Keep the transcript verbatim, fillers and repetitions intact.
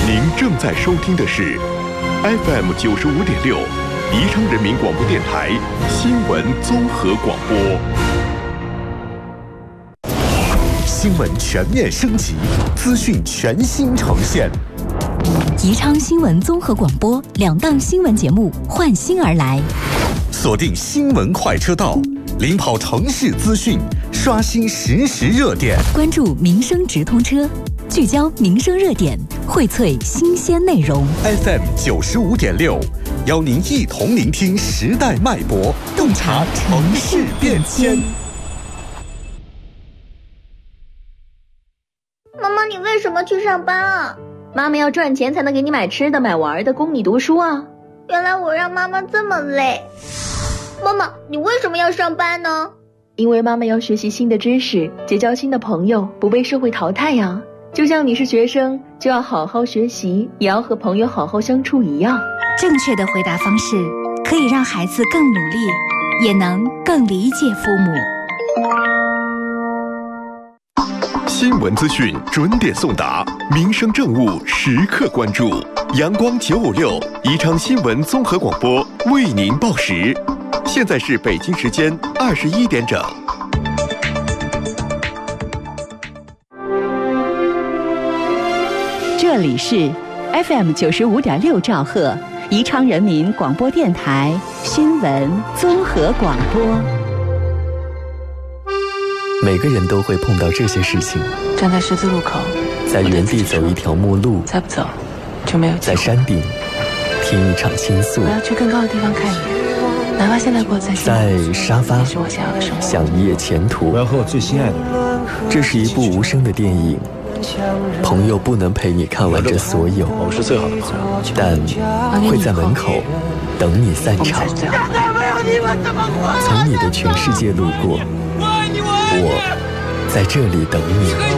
您正在收听的是 F M 九十五点六，宜昌人民广播电台新闻综合广播。 新闻全面升级，资讯全新呈现。 宜昌新闻综合广播两档新闻节目换新而来， 锁定新闻快车道，领跑城市资讯，刷新实时热点， 关注民生直通车，聚焦民生热点，荟萃新鲜内容。 F M 九十五点六，邀您一同聆听时代脉搏，洞察城市变迁。 妈妈，你为什么去上班啊？ 妈妈要赚钱才能给你买吃的买玩的，供你读书啊。 原来我让妈妈这么累。妈妈，你为什么要上班呢？ 因为妈妈要学习新的知识，结交新的朋友，不被社会淘汰呀。就像你是学生，就要好好学习，也要和朋友好好相处一样。 正确的回答方式可以让孩子更努力，也能更理解父母。 新闻资讯准点送达，民生政务时刻关注。阳光九五六宜昌新闻综合广播为您报时。现在是北京时间二十一点整。 这里是 F M 九十五点六兆赫，宜昌人民广播电台新闻综合广播。 每个人都会碰到这些事情： 站在十字路口， 在原地走一条陌路， 再不走就没有机会； 在山顶听一场倾诉， 我要去更高的地方看一眼，哪怕现在过得再辛苦， 在沙发是我想要的生活。 想一夜前途， 我要和我最心爱的人。 这是一部无声的电影，朋友不能陪你看完这所有， 我们是最好的朋友， 但会在门口等你散场。从你的全世界路过，我在这里等你。